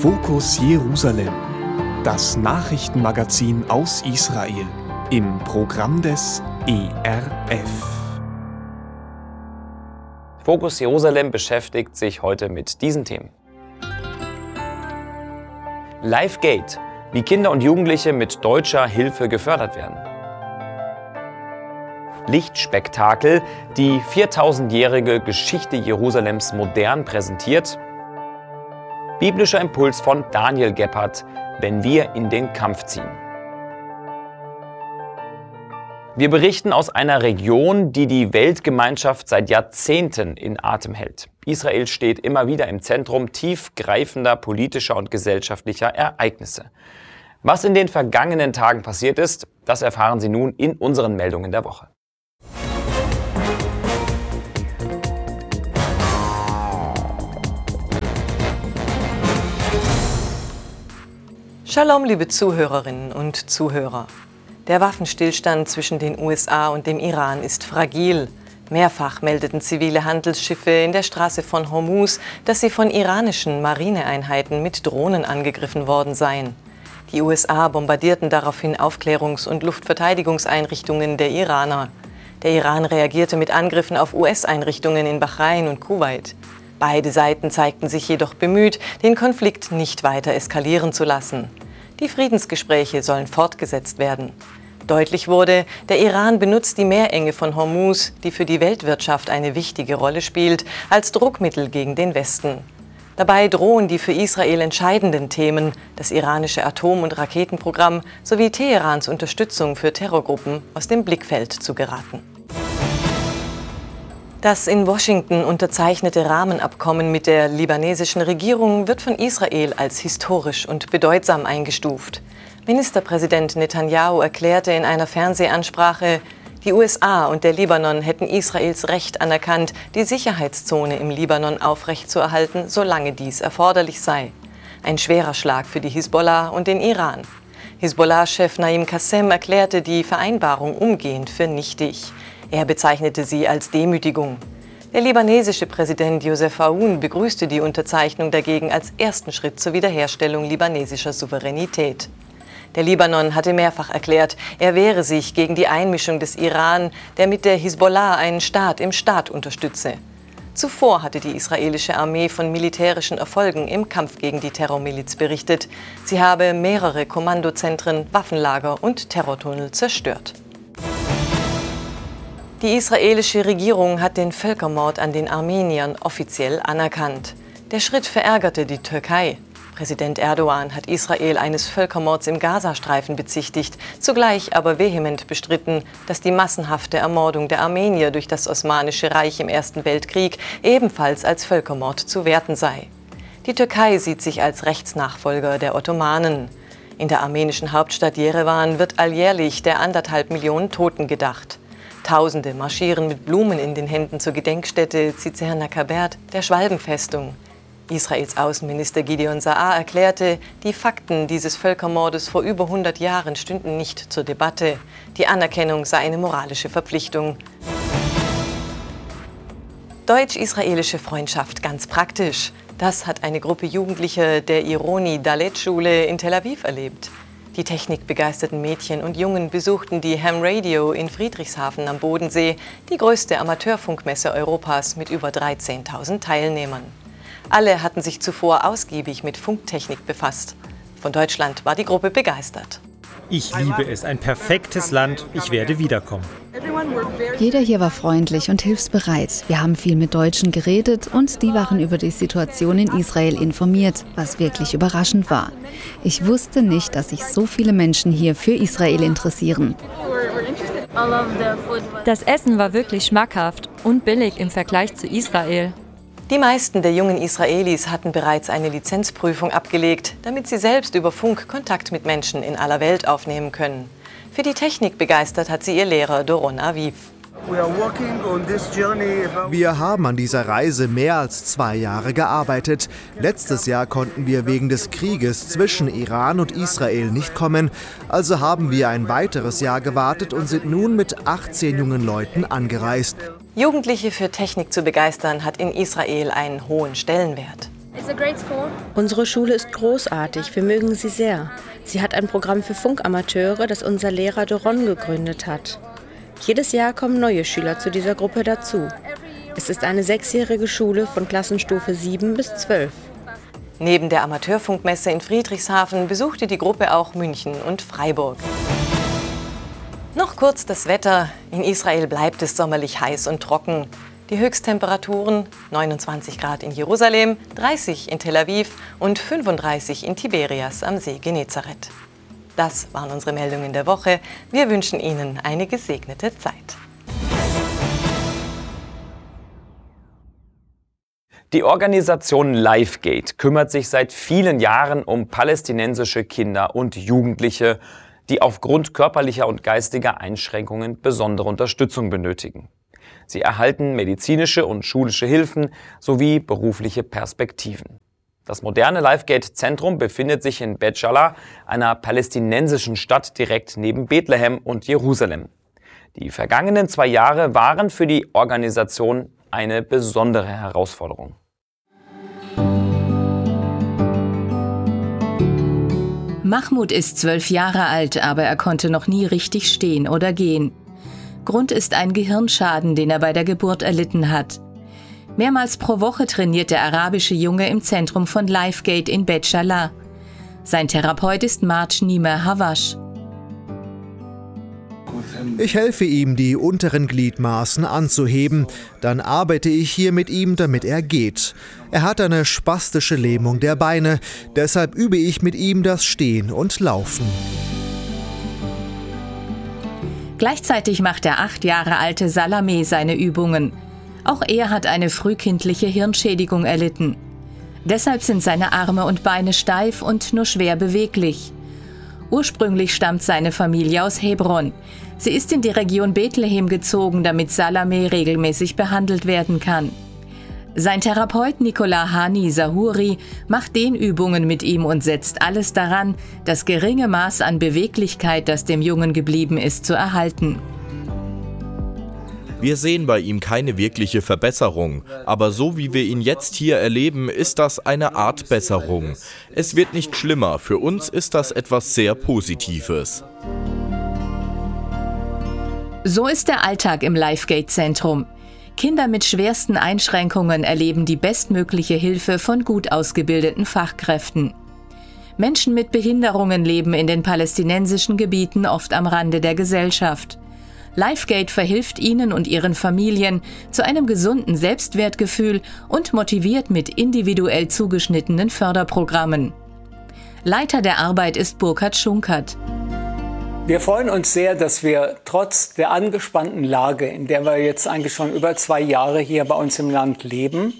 Fokus Jerusalem, das Nachrichtenmagazin aus Israel im Programm des ERF. Fokus Jerusalem beschäftigt sich heute mit diesen Themen. LiveGate, wie Kinder und Jugendliche mit deutscher Hilfe gefördert werden. Lichtspektakel, die 4000-jährige Geschichte Jerusalems modern präsentiert. Biblischer Impuls von Daniel Gebhardt, wenn wir in den Kampf ziehen. Wir berichten aus einer Region, die die Weltgemeinschaft seit Jahrzehnten in Atem hält. Israel steht immer wieder im Zentrum tiefgreifender politischer und gesellschaftlicher Ereignisse. Was in den vergangenen Tagen passiert ist, das erfahren Sie nun in unseren Meldungen der Woche. Shalom, liebe Zuhörerinnen und Zuhörer. Der Waffenstillstand zwischen den USA und dem Iran ist fragil. Mehrfach meldeten zivile Handelsschiffe in der Straße von Hormuz, dass sie von iranischen Marineeinheiten mit Drohnen angegriffen worden seien. Die USA bombardierten daraufhin Aufklärungs- und Luftverteidigungseinrichtungen der Iraner. Der Iran reagierte mit Angriffen auf US-Einrichtungen in Bahrain und Kuwait. Beide Seiten zeigten sich jedoch bemüht, den Konflikt nicht weiter eskalieren zu lassen. Die Friedensgespräche sollen fortgesetzt werden. Deutlich wurde, der Iran benutzt die Meerenge von Hormuz, die für die Weltwirtschaft eine wichtige Rolle spielt, als Druckmittel gegen den Westen. Dabei drohen die für Israel entscheidenden Themen, das iranische Atom- und Raketenprogramm sowie Teherans Unterstützung für Terrorgruppen, aus dem Blickfeld zu geraten. Das in Washington unterzeichnete Rahmenabkommen mit der libanesischen Regierung wird von Israel als historisch und bedeutsam eingestuft. Ministerpräsident Netanyahu erklärte in einer Fernsehansprache, die USA und der Libanon hätten Israels Recht anerkannt, die Sicherheitszone im Libanon aufrechtzuerhalten, solange dies erforderlich sei. Ein schwerer Schlag für die Hisbollah und den Iran. Hisbollah-Chef Naim Qassem erklärte die Vereinbarung umgehend für nichtig. Er bezeichnete sie als Demütigung. Der libanesische Präsident Joseph Aoun begrüßte die Unterzeichnung dagegen als ersten Schritt zur Wiederherstellung libanesischer Souveränität. Der Libanon hatte mehrfach erklärt, er wehre sich gegen die Einmischung des Iran, der mit der Hisbollah einen Staat im Staat unterstütze. Zuvor hatte die israelische Armee von militärischen Erfolgen im Kampf gegen die Terrormiliz berichtet. Sie habe mehrere Kommandozentren, Waffenlager und Terrortunnel zerstört. Die israelische Regierung hat den Völkermord an den Armeniern offiziell anerkannt. Der Schritt verärgerte die Türkei. Präsident Erdogan hat Israel eines Völkermords im Gazastreifen bezichtigt, zugleich aber vehement bestritten, dass die massenhafte Ermordung der Armenier durch das Osmanische Reich im Ersten Weltkrieg ebenfalls als Völkermord zu werten sei. Die Türkei sieht sich als Rechtsnachfolger der Ottomanen. In der armenischen Hauptstadt Jerewan wird alljährlich der 1,5 Millionen Toten gedacht. Tausende marschieren mit Blumen in den Händen zur Gedenkstätte Cizerna-Kabert, der Schwalbenfestung. Israels Außenminister Gideon Saar erklärte, die Fakten dieses Völkermordes vor über 100 Jahren stünden nicht zur Debatte. Die Anerkennung sei eine moralische Verpflichtung. Deutsch-israelische Freundschaft ganz praktisch. Das hat eine Gruppe Jugendlicher der Ironi-Dalet-Schule in Tel Aviv erlebt. Die technikbegeisterten Mädchen und Jungen besuchten die Ham Radio in Friedrichshafen am Bodensee, die größte Amateurfunkmesse Europas mit über 13.000 Teilnehmern. Alle hatten sich zuvor ausgiebig mit Funktechnik befasst. Von Deutschland war die Gruppe begeistert. Ich liebe es, ein perfektes Land. Ich werde wiederkommen. Jeder hier war freundlich und hilfsbereit. Wir haben viel mit Deutschen geredet und die waren über die Situation in Israel informiert, was wirklich überraschend war. Ich wusste nicht, dass sich so viele Menschen hier für Israel interessieren. Das Essen war wirklich schmackhaft und billig im Vergleich zu Israel. Die meisten der jungen Israelis hatten bereits eine Lizenzprüfung abgelegt, damit sie selbst über Funk Kontakt mit Menschen in aller Welt aufnehmen können. Für die Technik begeistert hat sie ihr Lehrer Doron Aviv. Wir haben an dieser Reise mehr als 2 Jahre gearbeitet. Letztes Jahr konnten wir wegen des Krieges zwischen Iran und Israel nicht kommen. Also haben wir ein weiteres Jahr gewartet und sind nun mit 18 jungen Leuten angereist. Jugendliche für Technik zu begeistern, hat in Israel einen hohen Stellenwert. Unsere Schule ist großartig, wir mögen sie sehr. Sie hat ein Programm für Funkamateure, das unser Lehrer Doron gegründet hat. Jedes Jahr kommen neue Schüler zu dieser Gruppe dazu. Es ist eine 6-jährige Schule von Klassenstufe 7 bis 12. Neben der Amateurfunkmesse in Friedrichshafen besuchte die Gruppe auch München und Freiburg. Noch kurz das Wetter. In Israel bleibt es sommerlich heiß und trocken. Die Höchsttemperaturen 29 Grad in Jerusalem, 30 in Tel Aviv und 35 in Tiberias am See Genezareth. Das waren unsere Meldungen der Woche. Wir wünschen Ihnen eine gesegnete Zeit. Die Organisation LifeGate kümmert sich seit vielen Jahren um palästinensische Kinder und Jugendliche, die aufgrund körperlicher und geistiger Einschränkungen besondere Unterstützung benötigen. Sie erhalten medizinische und schulische Hilfen sowie berufliche Perspektiven. Das moderne LifeGate-Zentrum befindet sich in Bet Jala, einer palästinensischen Stadt direkt neben Bethlehem und Jerusalem. Die vergangenen 2 Jahre waren für die Organisation eine besondere Herausforderung. Mahmoud ist 12 Jahre alt, aber er konnte noch nie richtig stehen oder gehen. Grund ist ein Gehirnschaden, den er bei der Geburt erlitten hat. Mehrmals pro Woche trainiert der arabische Junge im Zentrum von LifeGate in Bet Jala. Sein Therapeut ist Marj Nimer Hawash. Ich helfe ihm, die unteren Gliedmaßen anzuheben. Dann arbeite ich hier mit ihm, damit er geht. Er hat eine spastische Lähmung der Beine. Deshalb übe ich mit ihm das Stehen und Laufen. Gleichzeitig macht der 8 Jahre alte Salameh seine Übungen. Auch er hat eine frühkindliche Hirnschädigung erlitten. Deshalb sind seine Arme und Beine steif und nur schwer beweglich. Ursprünglich stammt seine Familie aus Hebron. Sie ist in die Region Bethlehem gezogen, damit Salameh regelmäßig behandelt werden kann. Sein Therapeut Nicola Hani Sahuri macht Dehnübungen mit ihm und setzt alles daran, das geringe Maß an Beweglichkeit, das dem Jungen geblieben ist, zu erhalten. Wir sehen bei ihm keine wirkliche Verbesserung, aber so wie wir ihn jetzt hier erleben, ist das eine Art Besserung. Es wird nicht schlimmer, für uns ist das etwas sehr Positives. So ist der Alltag im LifeGate-Zentrum. Kinder mit schwersten Einschränkungen erleben die bestmögliche Hilfe von gut ausgebildeten Fachkräften. Menschen mit Behinderungen leben in den palästinensischen Gebieten oft am Rande der Gesellschaft. LifeGate verhilft ihnen und ihren Familien zu einem gesunden Selbstwertgefühl und motiviert mit individuell zugeschnittenen Förderprogrammen. Leiter der Arbeit ist Burkhard Schunkert. Wir freuen uns sehr, dass wir trotz der angespannten Lage, in der wir jetzt eigentlich schon über 2 Jahre hier bei uns im Land leben,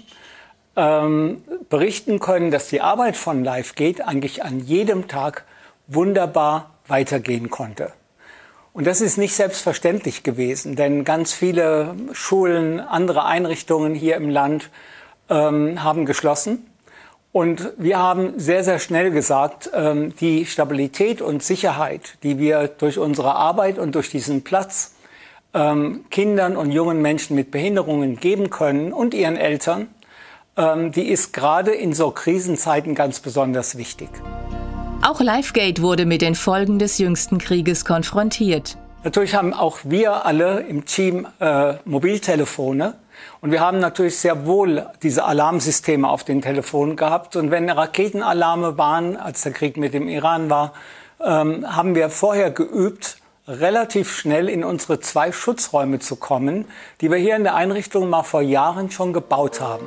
berichten können, dass die Arbeit von LifeGate eigentlich an jedem Tag wunderbar weitergehen konnte. Und das ist nicht selbstverständlich gewesen, denn ganz viele Schulen, andere Einrichtungen hier im Land haben geschlossen. Und wir haben sehr, sehr schnell gesagt, die Stabilität und Sicherheit, die wir durch unsere Arbeit und durch diesen Platz Kindern und jungen Menschen mit Behinderungen geben können und ihren Eltern, die ist gerade in so Krisenzeiten ganz besonders wichtig. Auch LifeGate wurde mit den Folgen des jüngsten Krieges konfrontiert. Natürlich haben auch wir alle im Team Mobiltelefone. Und wir haben natürlich sehr wohl diese Alarmsysteme auf den Telefonen gehabt. Und wenn Raketenalarme waren, als der Krieg mit dem Iran war, haben wir vorher geübt, relativ schnell in unsere 2 Schutzräume zu kommen, die wir hier in der Einrichtung mal vor Jahren schon gebaut haben.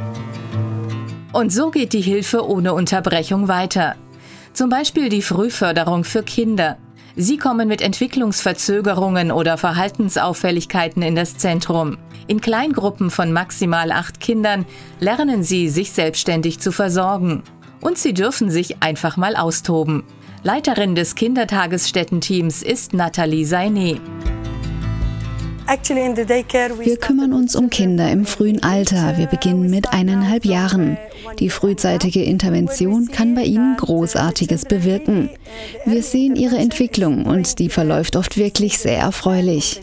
Und so geht die Hilfe ohne Unterbrechung weiter. Zum Beispiel die Frühförderung für Kinder. Sie kommen mit Entwicklungsverzögerungen oder Verhaltensauffälligkeiten in das Zentrum. In Kleingruppen von maximal 8 Kindern lernen sie, sich selbstständig zu versorgen. Und sie dürfen sich einfach mal austoben. Leiterin des Kindertagesstättenteams ist Nathalie Sainé. Wir kümmern uns um Kinder im frühen Alter. Wir beginnen mit 1,5 Jahren. Die frühzeitige Intervention kann bei ihnen Großartiges bewirken. Wir sehen ihre Entwicklung und die verläuft oft wirklich sehr erfreulich.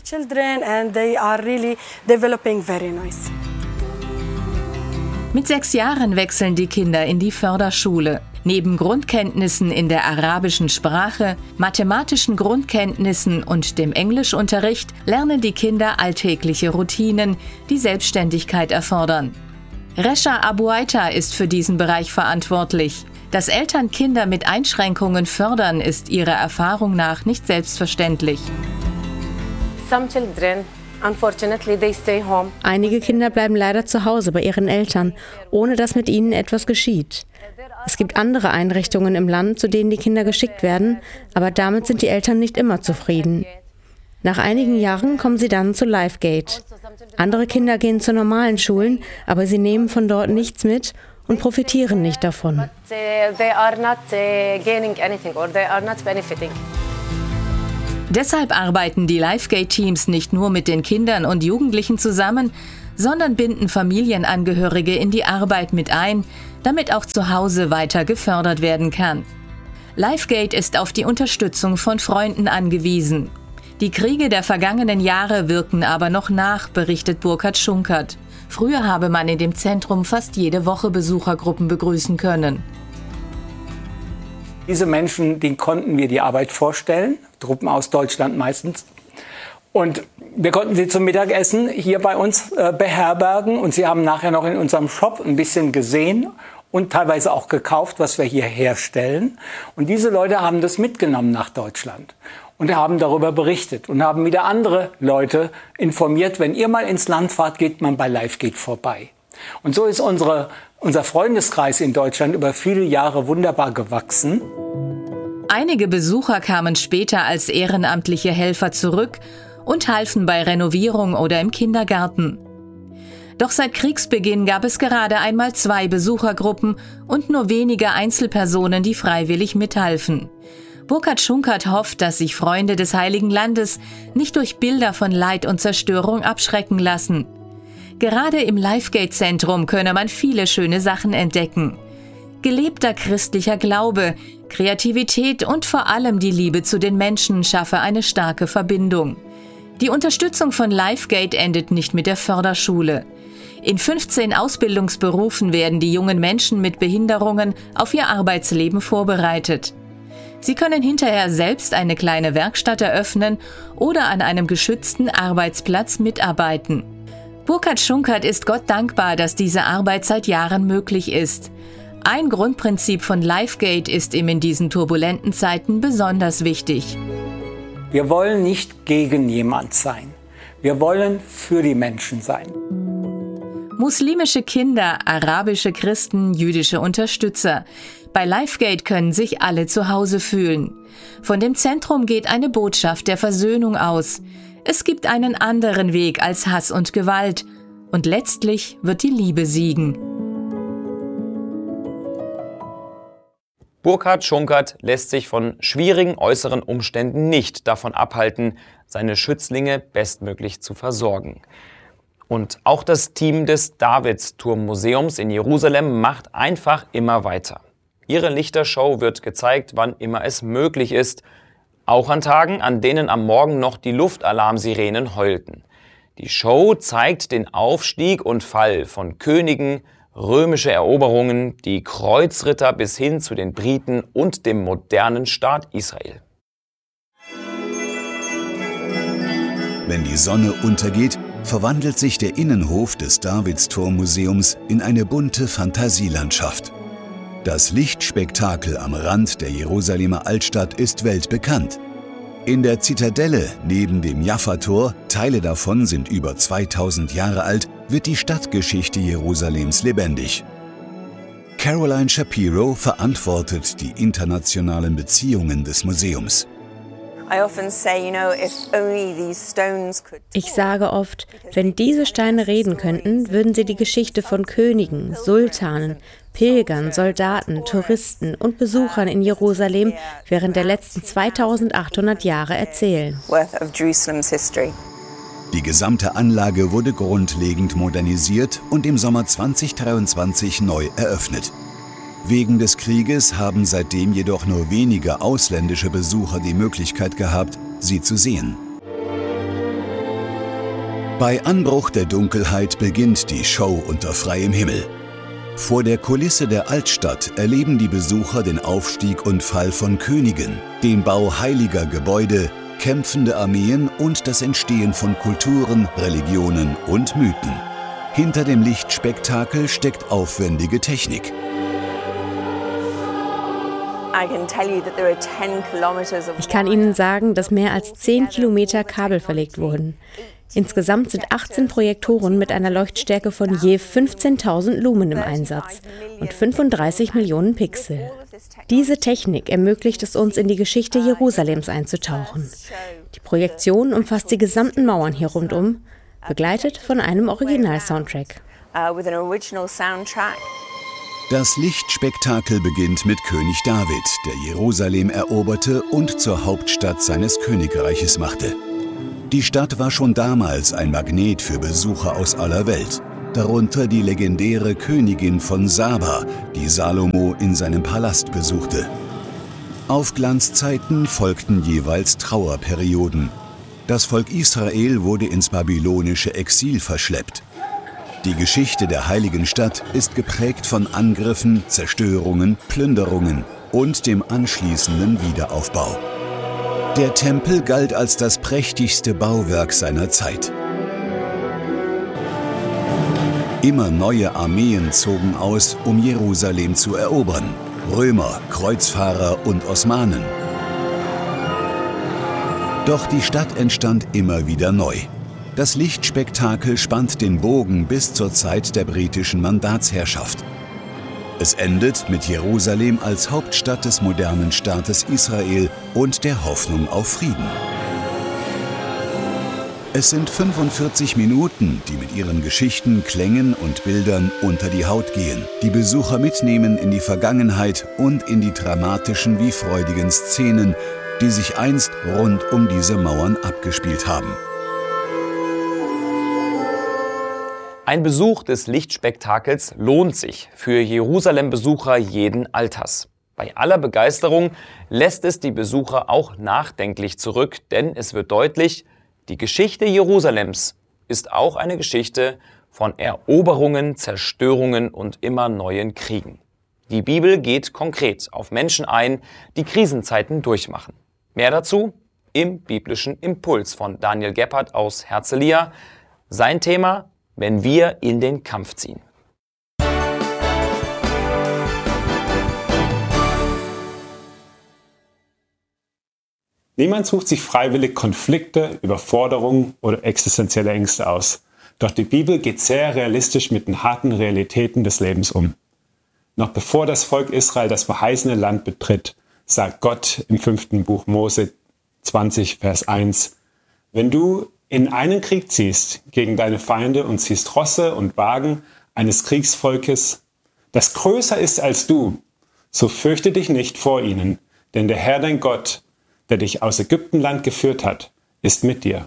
Mit 6 Jahren wechseln die Kinder in die Förderschule. Neben Grundkenntnissen in der arabischen Sprache, mathematischen Grundkenntnissen und dem Englischunterricht lernen die Kinder alltägliche Routinen, die Selbstständigkeit erfordern. Resha Abuaita ist für diesen Bereich verantwortlich. Dass Eltern Kinder mit Einschränkungen fördern, ist ihrer Erfahrung nach nicht selbstverständlich. Einige Kinder bleiben leider zu Hause bei ihren Eltern, ohne dass mit ihnen etwas geschieht. Es gibt andere Einrichtungen im Land, zu denen die Kinder geschickt werden, aber damit sind die Eltern nicht immer zufrieden. Nach einigen Jahren kommen sie dann zu LifeGate. Andere Kinder gehen zu normalen Schulen, aber sie nehmen von dort nichts mit und profitieren nicht davon. Deshalb arbeiten die LifeGate-Teams nicht nur mit den Kindern und Jugendlichen zusammen, sondern binden Familienangehörige in die Arbeit mit ein, damit auch zu Hause weiter gefördert werden kann. LifeGate ist auf die Unterstützung von Freunden angewiesen. Die Kriege der vergangenen Jahre wirken aber noch nach, berichtet Burkhard Schunkert. Früher habe man in dem Zentrum fast jede Woche Besuchergruppen begrüßen können. Diese Menschen, denen konnten wir die Arbeit vorstellen, Truppen aus Deutschland meistens. Und wir konnten sie zum Mittagessen hier bei uns beherbergen. Und sie haben nachher noch in unserem Shop ein bisschen gesehen und teilweise auch gekauft, was wir hier herstellen. Und diese Leute haben das mitgenommen nach Deutschland und haben darüber berichtet und haben wieder andere Leute informiert. Wenn ihr mal ins Land fahrt, geht man bei LifeGate vorbei. Und so ist unser Freundeskreis in Deutschland über viele Jahre wunderbar gewachsen. Einige Besucher kamen später als ehrenamtliche Helfer zurück und halfen bei Renovierung oder im Kindergarten. Doch seit Kriegsbeginn gab es gerade einmal 2 Besuchergruppen und nur wenige Einzelpersonen, die freiwillig mithalfen. Burkhard Schunkert hofft, dass sich Freunde des Heiligen Landes nicht durch Bilder von Leid und Zerstörung abschrecken lassen. Gerade im LifeGate-Zentrum könne man viele schöne Sachen entdecken. Gelebter christlicher Glaube, Kreativität und vor allem die Liebe zu den Menschen schaffe eine starke Verbindung. Die Unterstützung von LifeGate endet nicht mit der Förderschule. In 15 Ausbildungsberufen werden die jungen Menschen mit Behinderungen auf ihr Arbeitsleben vorbereitet. Sie können hinterher selbst eine kleine Werkstatt eröffnen oder an einem geschützten Arbeitsplatz mitarbeiten. Burkhard Schunkert ist Gott dankbar, dass diese Arbeit seit Jahren möglich ist. Ein Grundprinzip von LifeGate ist ihm in diesen turbulenten Zeiten besonders wichtig. Wir wollen nicht gegen jemand sein. Wir wollen für die Menschen sein. Muslimische Kinder, arabische Christen, jüdische Unterstützer. Bei LifeGate können sich alle zu Hause fühlen. Von dem Zentrum geht eine Botschaft der Versöhnung aus. Es gibt einen anderen Weg als Hass und Gewalt. Und letztlich wird die Liebe siegen. Burkhard Schunkert lässt sich von schwierigen äußeren Umständen nicht davon abhalten, seine Schützlinge bestmöglich zu versorgen. Und auch das Team des Davidsturm-Museums in Jerusalem macht einfach immer weiter. Ihre Lichtershow wird gezeigt, wann immer es möglich ist, auch an Tagen, an denen am Morgen noch die Luftalarmsirenen heulten. Die Show zeigt den Aufstieg und Fall von Königen, römische Eroberungen, die Kreuzritter bis hin zu den Briten und dem modernen Staat Israel. Wenn die Sonne untergeht, verwandelt sich der Innenhof des Davidsturm-Museums in eine bunte Fantasielandschaft. Das Lichtspektakel am Rand der Jerusalemer Altstadt ist weltbekannt. In der Zitadelle neben dem Jaffa-Tor, Teile davon sind über 2000 Jahre alt, wird die Stadtgeschichte Jerusalems lebendig. Caroline Shapiro verantwortet die internationalen Beziehungen des Museums. Ich sage oft, wenn diese Steine reden könnten, würden sie die Geschichte von Königen, Sultanen, Pilgern, Soldaten, Touristen und Besuchern in Jerusalem während der letzten 2800 Jahre erzählen. Die gesamte Anlage wurde grundlegend modernisiert und im Sommer 2023 neu eröffnet. Wegen des Krieges haben seitdem jedoch nur wenige ausländische Besucher die Möglichkeit gehabt, sie zu sehen. Bei Anbruch der Dunkelheit beginnt die Show unter freiem Himmel. Vor der Kulisse der Altstadt erleben die Besucher den Aufstieg und Fall von Königen, den Bau heiliger Gebäude, kämpfende Armeen und das Entstehen von Kulturen, Religionen und Mythen. Hinter dem Lichtspektakel steckt aufwendige Technik. Ich kann Ihnen sagen, dass mehr als 10 Kilometer Kabel verlegt wurden. Insgesamt sind 18 Projektoren mit einer Leuchtstärke von je 15.000 Lumen im Einsatz und 35 Millionen Pixel. Diese Technik ermöglicht es uns, in die Geschichte Jerusalems einzutauchen. Die Projektion umfasst die gesamten Mauern hier rundum, begleitet von einem Original-Soundtrack. Das Lichtspektakel beginnt mit König David, der Jerusalem eroberte und zur Hauptstadt seines Königreiches machte. Die Stadt war schon damals ein Magnet für Besucher aus aller Welt, darunter die legendäre Königin von Saba, die Salomo in seinem Palast besuchte. Aufglanzzeiten folgten jeweils Trauerperioden. Das Volk Israel wurde ins babylonische Exil verschleppt. Die Geschichte der heiligen Stadt ist geprägt von Angriffen, Zerstörungen, Plünderungen und dem anschließenden Wiederaufbau. Der Tempel galt als das prächtigste Bauwerk seiner Zeit. Immer neue Armeen zogen aus, um Jerusalem zu erobern. Römer, Kreuzfahrer und Osmanen. Doch die Stadt entstand immer wieder neu. Das Lichtspektakel spannt den Bogen bis zur Zeit der britischen Mandatsherrschaft. Es endet mit Jerusalem als Hauptstadt des modernen Staates Israel und der Hoffnung auf Frieden. Es sind 45 Minuten, die mit ihren Geschichten, Klängen und Bildern unter die Haut gehen, die Besucher mitnehmen in die Vergangenheit und in die dramatischen wie freudigen Szenen, die sich einst rund um diese Mauern abgespielt haben. Ein Besuch des Lichtspektakels lohnt sich für Jerusalem-Besucher jeden Alters. Bei aller Begeisterung lässt es die Besucher auch nachdenklich zurück, denn es wird deutlich, die Geschichte Jerusalems ist auch eine Geschichte von Eroberungen, Zerstörungen und immer neuen Kriegen. Die Bibel geht konkret auf Menschen ein, die Krisenzeiten durchmachen. Mehr dazu im biblischen Impuls von Daniel Gebhardt aus Herzliya. Sein Thema: Wenn wir in den Kampf ziehen. Niemand sucht sich freiwillig Konflikte, Überforderungen oder existenzielle Ängste aus. Doch die Bibel geht sehr realistisch mit den harten Realitäten des Lebens um. Noch bevor das Volk Israel das verheißene Land betritt, sagt Gott im 5. Buch Mose 20, Vers 1: Wenn du in einen Krieg ziehst gegen deine Feinde und ziehst Rosse und Wagen eines Kriegsvolkes, das größer ist als du, so fürchte dich nicht vor ihnen, denn der Herr dein Gott, der dich aus Ägyptenland geführt hat, ist mit dir.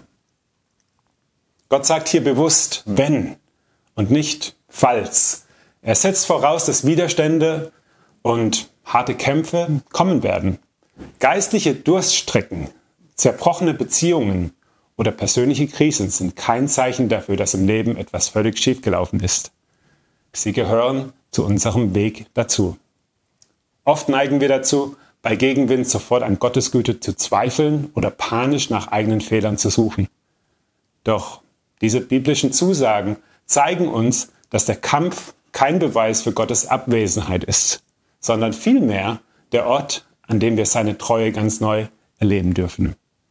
Gott sagt hier bewusst wenn und nicht falls. Er setzt voraus, dass Widerstände und harte Kämpfe kommen werden. Geistliche Durststrecken, zerbrochene Beziehungen oder persönliche Krisen sind kein Zeichen dafür, dass im Leben etwas völlig schiefgelaufen ist. Sie gehören zu unserem Weg dazu. Oft neigen wir dazu, bei Gegenwind sofort an Gottes Güte zu zweifeln oder panisch nach eigenen Fehlern zu suchen. Doch diese biblischen Zusagen zeigen uns, dass der Kampf kein Beweis für Gottes Abwesenheit ist, sondern vielmehr der Ort, an dem wir seine Treue ganz neu erleben dürfen.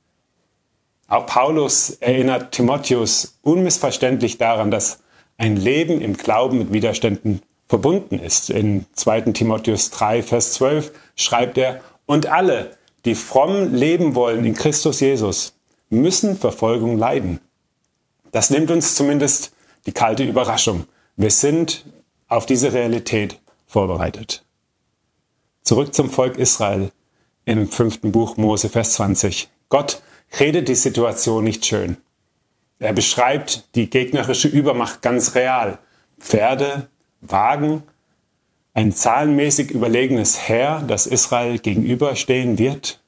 Auch Paulus erinnert Timotheus unmissverständlich daran, dass ein Leben im Glauben mit Widerständen verbunden ist. In 2. Timotheus 3, Vers 12 schreibt er: Und alle, die fromm leben wollen in Christus Jesus, müssen Verfolgung leiden. Das nimmt uns zumindest die kalte Überraschung. Wir sind auf diese Realität vorbereitet. Zurück zum Volk Israel im 5. Buch Mose, Vers 20. Gott redet die Situation nicht schön. Er beschreibt die gegnerische Übermacht ganz real. Pferde, Wagen, ein zahlenmäßig überlegenes Heer, das Israel gegenüberstehen wird.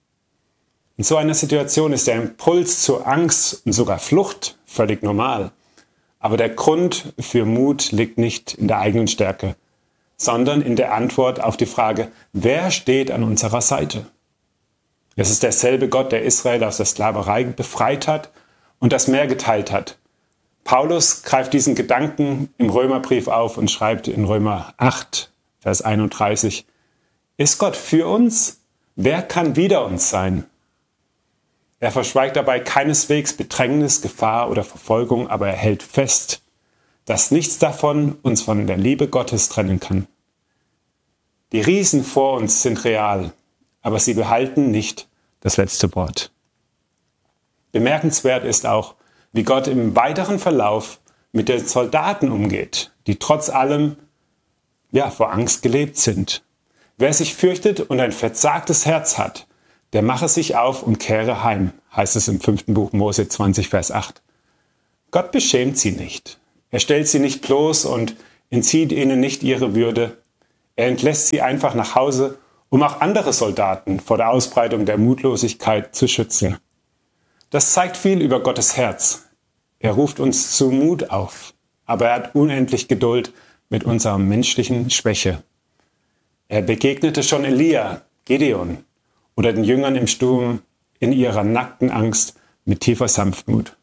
In so einer Situation ist der Impuls zur Angst und sogar Flucht völlig normal. Aber der Grund für Mut liegt nicht in der eigenen Stärke, sondern in der Antwort auf die Frage, wer steht an unserer Seite? Es ist derselbe Gott, der Israel aus der Sklaverei befreit hat und das Meer geteilt hat. Paulus greift diesen Gedanken im Römerbrief auf und schreibt in Römer 8, Vers 31, ist Gott für uns? Wer kann wider uns sein? Er verschweigt dabei keineswegs Bedrängnis, Gefahr oder Verfolgung, aber er hält fest, dass nichts davon uns von der Liebe Gottes trennen kann. Die Riesen vor uns sind real, aber sie behalten nicht das letzte Wort. Bemerkenswert ist auch, wie Gott im weiteren Verlauf mit den Soldaten umgeht, die trotz allem vor Angst gelebt sind. Wer sich fürchtet und ein verzagtes Herz hat, der mache sich auf und kehre heim, heißt es im 5. Buch Mose 20, Vers 8. Gott beschämt sie nicht. Er stellt sie nicht bloß und entzieht ihnen nicht ihre Würde. Er entlässt sie einfach nach Hause, um auch andere Soldaten vor der Ausbreitung der Mutlosigkeit zu schützen. Das zeigt viel über Gottes Herz. Er ruft uns zu Mut auf, aber er hat unendlich Geduld mit unserer menschlichen Schwäche. Er begegnete schon Elia, Gideon oder den Jüngern im Sturm in ihrer nackten Angst mit tiefer Sanftmut.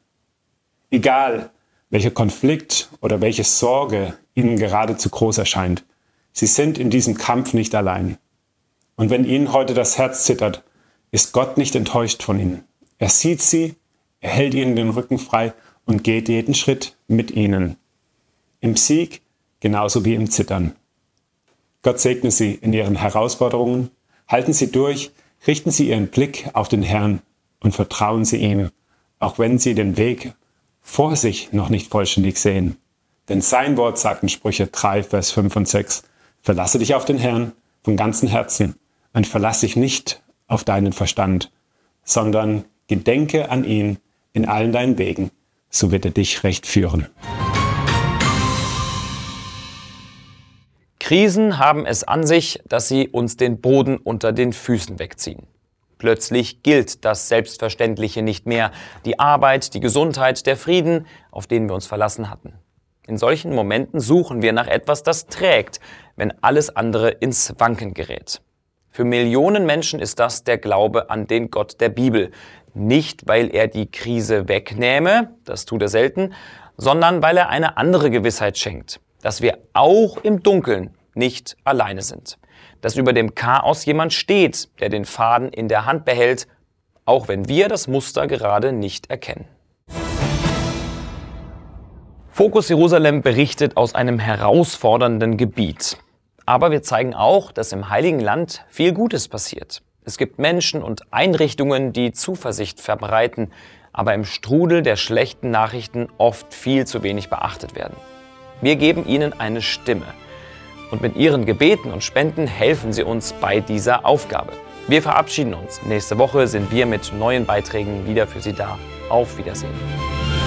Egal, welcher Konflikt oder welche Sorge ihnen gerade zu groß erscheint, sie sind in diesem Kampf nicht allein. Und wenn ihnen heute das Herz zittert, ist Gott nicht enttäuscht von ihnen. Er sieht sie, er hält ihnen den Rücken frei und geht jeden Schritt mit ihnen. Im Sieg genauso wie im Zittern. Gott segne sie in ihren Herausforderungen, halten sie durch, richten sie ihren Blick auf den Herrn und vertrauen sie ihm, auch wenn sie den Weg vor sich noch nicht vollständig sehen. Denn sein Wort sagt in Sprüche 3, Vers 5 und 6, verlasse dich auf den Herrn von ganzem Herzen und verlasse dich nicht auf deinen Verstand, sondern gedenke an ihn in allen deinen Wegen, so wird er dich recht führen. Krisen haben es an sich, dass sie uns den Boden unter den Füßen wegziehen. Plötzlich gilt das Selbstverständliche nicht mehr, die Arbeit, die Gesundheit, der Frieden, auf den wir uns verlassen hatten. In solchen Momenten suchen wir nach etwas, das trägt, wenn alles andere ins Wanken gerät. Für Millionen Menschen ist das der Glaube an den Gott der Bibel. Nicht, weil er die Krise wegnähme, das tut er selten, sondern weil er eine andere Gewissheit schenkt, dass wir auch im Dunkeln nicht alleine sind. Dass über dem Chaos jemand steht, der den Faden in der Hand behält, auch wenn wir das Muster gerade nicht erkennen. Fokus Jerusalem berichtet aus einem herausfordernden Gebiet. Aber wir zeigen auch, dass im Heiligen Land viel Gutes passiert. Es gibt Menschen und Einrichtungen, die Zuversicht verbreiten, aber im Strudel der schlechten Nachrichten oft viel zu wenig beachtet werden. Wir geben ihnen eine Stimme. Und mit ihren Gebeten und Spenden helfen sie uns bei dieser Aufgabe. Wir verabschieden uns. Nächste Woche sind wir mit neuen Beiträgen wieder für Sie da. Auf Wiedersehen.